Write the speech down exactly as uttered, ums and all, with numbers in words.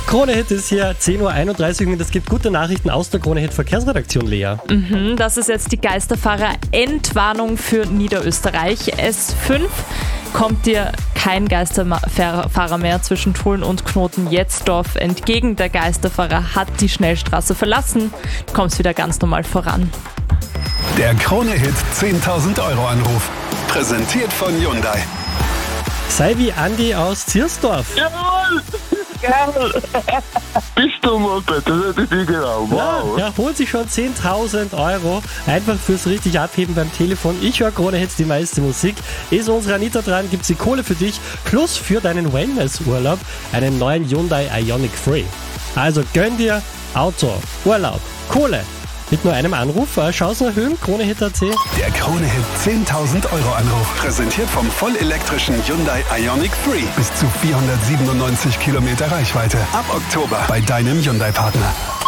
Krone-Hit ist hier, zehn Uhr einunddreißig und es gibt gute Nachrichten aus der Krone-Hit Verkehrsredaktion, Lea. Mhm, das ist jetzt die Geisterfahrer-Entwarnung für Niederösterreich. S fünf kommt dir kein Geisterfahrer mehr zwischen Tulln und Knoten-Jetzdorf entgegen. Der Geisterfahrer hat die Schnellstraße verlassen. Du kommst wieder ganz normal voran. Der Krone-Hit zehntausend Euro Anruf. Präsentiert von Hyundai. Sei wie Andi aus Ziersdorf. Jawohl! Geil! Bist du Moped? Das hätte ich nie genau. Wow! Ja, er holt sich schon zehntausend Euro. Einfach fürs richtig Abheben beim Telefon. Ich höre Krone Hits, die meiste Musik. Ist unsere Anita dran, gibt's die Kohle für dich. Plus für deinen Wellnessurlaub einen neuen Hyundai Ioniq Free. Also gönn dir Auto, Urlaub, Kohle. Mit nur einem Anruf, Chancen erhöhen, Krone-Hit Punkt a t. Der Krone-Hit zehntausend Euro Anruf. Präsentiert vom vollelektrischen Hyundai Ioniq Free. Bis zu vierhundertsiebenundneunzig Kilometer Reichweite. Ab Oktober bei deinem Hyundai-Partner.